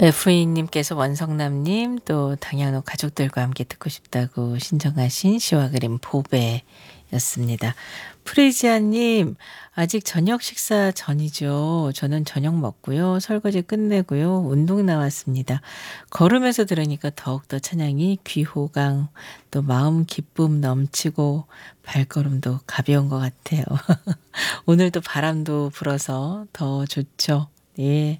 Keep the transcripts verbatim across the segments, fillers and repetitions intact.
에프이님께서 원성남님 또 당양로 가족들과 함께 듣고 싶다고 신청하신 시와 그림 보배였습니다. 프리지아님 아직 저녁 식사 전이죠. 저는 저녁 먹고요. 설거지 끝내고요. 운동 나왔습니다. 걸으면서 들으니까 더욱더 찬양이 귀호강 또 마음 기쁨 넘치고 발걸음도 가벼운 것 같아요. 오늘도 바람도 불어서 더 좋죠. 예.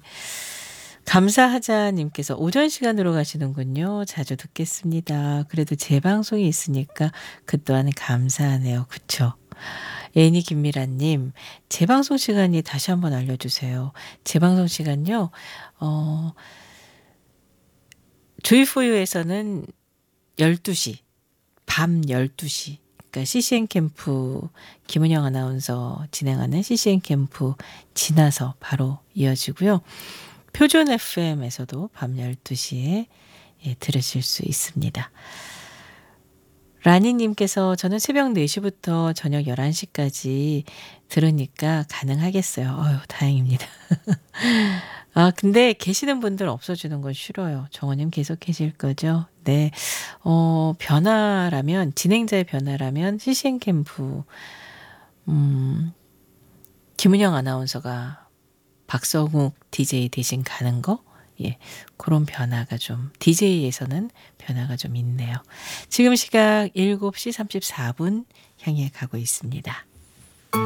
감사하자님께서 오전 시간으로 가시는군요. 자주 듣겠습니다. 그래도 재방송이 있으니까 그 또한 감사하네요. 그쵸? 애니 김미라님, 재방송 시간이 다시 한번 알려주세요. 재방송 시간요, 어, 조이포유에서는 열두 시, 밤 열두 시. 그러니까 씨씨엔 캠프 김은영 아나운서 진행하는 씨씨엔 캠프 지나서 바로 이어지고요. 표준 에프엠에서도 밤 열두 시에 예, 들으실 수 있습니다. 라니님께서 저는 새벽 네 시부터 저녁 열한 시까지 들으니까 가능하겠어요. 어휴, 다행입니다. 아, 근데 계시는 분들 없어지는 건 싫어요. 정원님 계속 계실 거죠? 네. 어, 변화라면, 진행자의 변화라면 씨씨엔 캠프, 음, 김은영 아나운서가 박성욱 디제이 대신 가는 거? 예, 그런 변화가 좀, 디제이에서는 변화가 좀 있네요. 지금 시각 일곱 시 삼십사 분 향해 가고 있습니다.